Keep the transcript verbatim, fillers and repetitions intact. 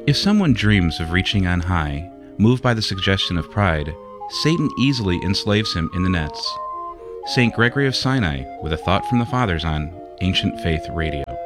If someone dreams of reaching on high, moved by the suggestion of pride, Satan easily enslaves him in the nets. Saint Gregory of Sinai with a thought from the Fathers on Ancient Faith Radio.